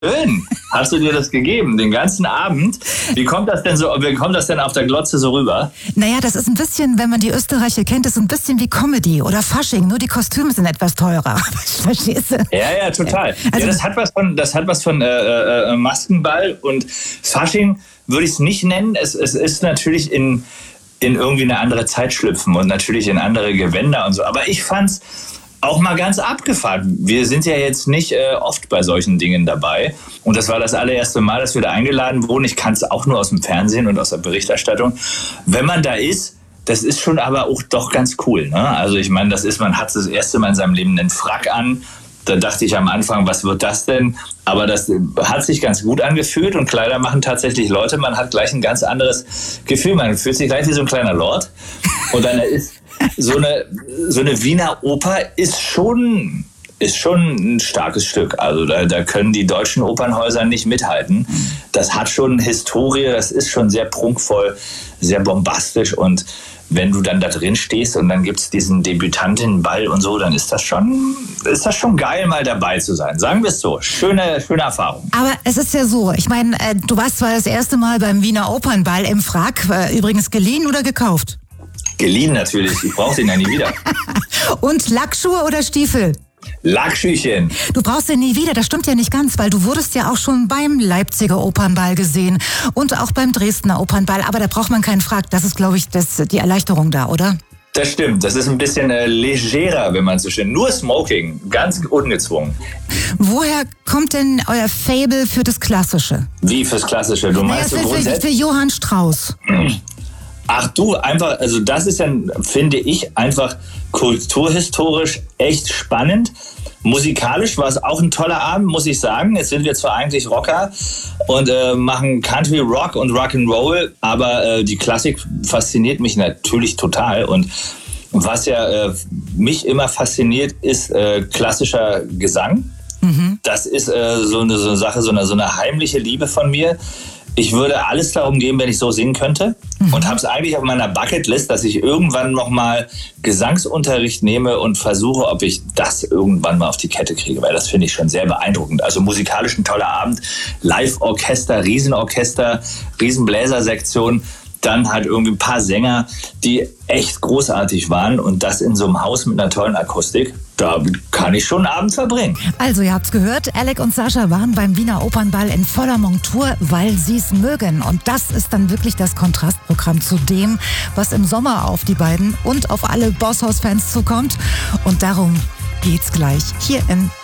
schön. Hast du dir das gegeben, den ganzen Abend? Wie kommt das denn auf der Glotze so rüber? Naja, das ist ein bisschen, wenn man die Österreicher kennt, das ist ein bisschen wie Comedy oder Fasching, nur die Kostüme sind etwas teurer. Verstehst du? Ja, total. Also, das hat was von Maskenball und Fasching würde ich es nicht nennen. Es ist natürlich in irgendwie eine andere Zeit schlüpfen und natürlich in andere Gewänder und so. Aber ich fand's auch mal ganz abgefahren. Wir sind ja jetzt nicht oft bei solchen Dingen dabei. Und das war das allererste Mal, dass wir da eingeladen wurden. Ich kann es auch nur aus dem Fernsehen und aus der Berichterstattung. Wenn man da ist, das ist schon aber auch doch ganz cool. Ne? Also ich meine, man hat das erste Mal in seinem Leben einen Frack an. Da dachte ich am Anfang, was wird das denn? Aber das hat sich ganz gut angefühlt und Kleider machen tatsächlich Leute. Man hat gleich ein ganz anderes Gefühl. Man fühlt sich gleich wie so ein kleiner Lord. Und dann ist so eine Wiener Oper ist schon ein starkes Stück. Also da können die deutschen Opernhäuser nicht mithalten. Das hat schon Historie, das ist schon sehr prunkvoll, sehr bombastisch und wenn du dann da drin stehst und dann gibt's diesen Debütantinnenball und so, dann ist das schon geil, mal dabei zu sein. Sagen wir es so. Schöne Erfahrung. Aber es ist ja so, ich meine, du warst zwar das erste Mal beim Wiener Opernball im Frack, übrigens geliehen oder gekauft? Geliehen natürlich, ich brauche den ja nie wieder. Und Lackschuhe oder Stiefel? Lackschüchen. Du brauchst den nie wieder, das stimmt ja nicht ganz, weil du wurdest ja auch schon beim Leipziger Opernball gesehen und auch beim Dresdner Opernball, aber da braucht man keinen Frack, das ist, glaube ich, die Erleichterung da, oder? Das stimmt, das ist ein bisschen legerer, wenn man so schön, nur Smoking, ganz ungezwungen. Woher kommt denn euer Faible für das Klassische? Wie fürs Klassische? Du meinst für Johann Strauss. Ach du, einfach, also das ist ja, finde ich, einfach kulturhistorisch echt spannend. Musikalisch war es auch ein toller Abend, muss ich sagen. Jetzt sind wir zwar eigentlich Rocker und machen Country Rock und Rock'n'Roll, aber die Klassik fasziniert mich natürlich total. Und was ja mich immer fasziniert, ist klassischer Gesang. Mhm. Das ist so eine Sache, so eine heimliche Liebe von mir. Ich würde alles darum geben, wenn ich so singen könnte. Und habe es eigentlich auf meiner Bucketlist, dass ich irgendwann nochmal Gesangsunterricht nehme und versuche, ob ich das irgendwann mal auf die Kette kriege. Weil das finde ich schon sehr beeindruckend. Also musikalisch ein toller Abend. Live-Orchester, Riesenorchester, Riesenbläsersektion. Dann halt irgendwie ein paar Sänger, die echt großartig waren. Und das in so einem Haus mit einer tollen Akustik. Da kann ich schon einen Abend verbringen. Also, ihr habt's gehört, Alec und Sascha waren beim Wiener Opernball in voller Montur, weil sie's mögen. Und das ist dann wirklich das Kontrastprogramm zu dem, was im Sommer auf die beiden und auf alle Bosshaus-Fans zukommt. Und darum geht's gleich hier in